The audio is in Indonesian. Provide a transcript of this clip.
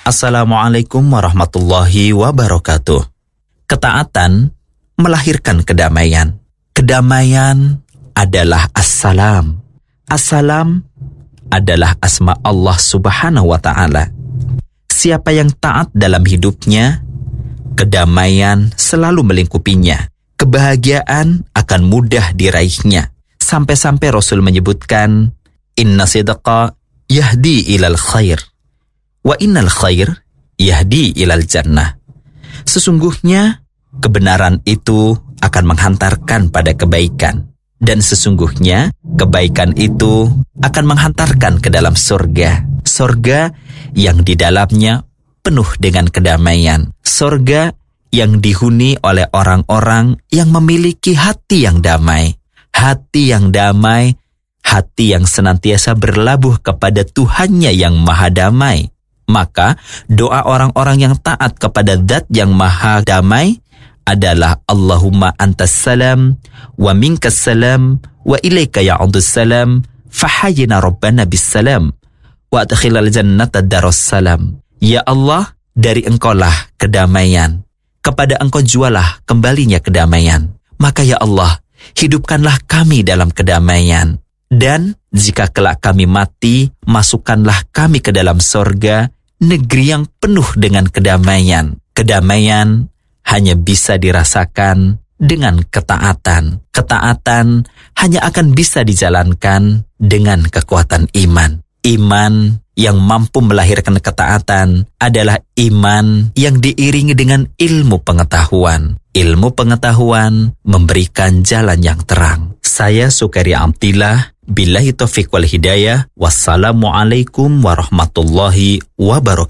Assalamualaikum warahmatullahi wabarakatuh. Ketaatan melahirkan kedamaian. Kedamaian adalah assalam. Assalam adalah asma Allah Subhanahu wa ta'ala. Siapa yang taat dalam hidupnya, kedamaian selalu melingkupinya. Kebahagiaan akan mudah diraihnya. Sampai-sampai Rasul menyebutkan, Inna sidqa yahdi ilal khair, wa innal khair yahdi ilal jannah. Sesungguhnya kebenaran itu akan menghantarkan pada kebaikan, dan sesungguhnya kebaikan itu akan menghantarkan ke dalam surga. Surga yang di dalamnya penuh dengan kedamaian. Surga yang dihuni oleh orang-orang yang memiliki hati yang damai. Hati yang damai, hati yang senantiasa berlabuh kepada Tuhannya yang maha damai. Maka doa orang-orang yang taat kepada Zat yang maha damai adalah Allahumma antas salam wa minkas salam wa ilaika ya'udus salam fahayyina rabbana bis salam wa adkhilal jannata daros salam. Ya Allah, dari Engkaulah kedamaian, kepada Engkau jualah kembalinya kedamaian. Maka ya Allah, hidupkanlah kami dalam kedamaian, dan jika kelak kami mati, masukkanlah kami ke dalam sorga, negeri yang penuh dengan kedamaian. Kedamaian hanya bisa dirasakan dengan ketaatan. Ketaatan hanya akan bisa dijalankan dengan kekuatan iman. Iman yang mampu melahirkan ketaatan adalah iman yang diiringi dengan ilmu pengetahuan. Ilmu pengetahuan memberikan jalan yang terang. Saya Sukairi Abdillah, billahi taufiq wal hidayah. Wassalamualaikum warahmatullahi wabarakatuh.